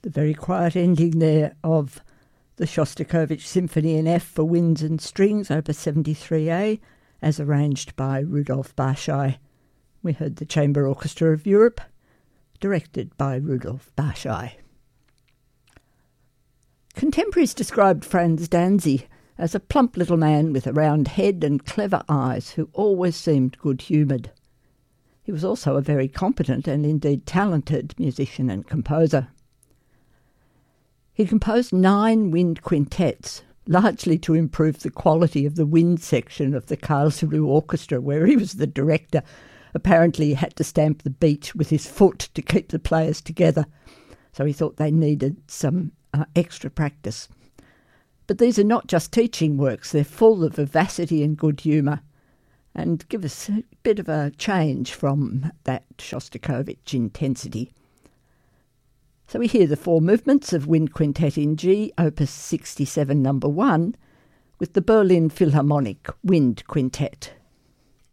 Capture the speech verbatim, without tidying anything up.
The very quiet ending there of the Shostakovich Symphony in F for Winds and Strings, Opus seventy-three A, as arranged by Rudolf Barschai. We heard the Chamber Orchestra of Europe, directed by Rudolf Barschai. Contemporaries described Franz Danzy as a plump little man with a round head and clever eyes who always seemed good-humoured. He was also a very competent and indeed talented musician and composer. He composed nine wind quintets, largely to improve the quality of the wind section of the Karlsruhe Orchestra, where he was the director. Apparently he had to stamp the beat with his foot to keep the players together, so he thought they needed some uh, extra practice. But these are not just teaching works, they're full of vivacity and good humour, and give us a bit of a change from that Shostakovich intensity. So we hear the four movements of Wind Quintet in G, Opus sixty-seven, number one, with the Berlin Philharmonic Wind Quintet.